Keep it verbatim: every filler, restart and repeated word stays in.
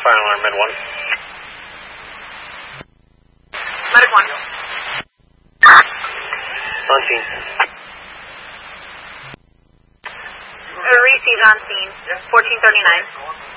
Final alarm, Med one. Medic one. On scene. Uh, received on scene. fourteen thirty-nine.